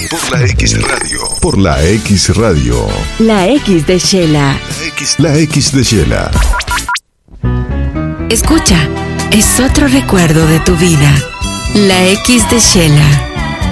Por la X Radio. Por la X Radio. La X de Shela. La X de Shela. Escucha, es otro recuerdo de tu vida. La X de Shela.